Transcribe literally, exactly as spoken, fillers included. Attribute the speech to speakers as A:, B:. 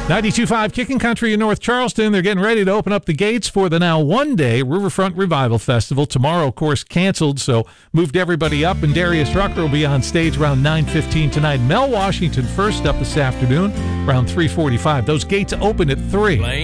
A: ninety-two point five Kicking Country in North Charleston. They're getting ready to open up the gates for the now one-day Riverfront Revival Festival. Tomorrow, of course, canceled, so moved everybody up, and Darius Rucker will be on stage around nine fifteen tonight. Mel Washington first up this afternoon around three forty-five. Those gates open at three.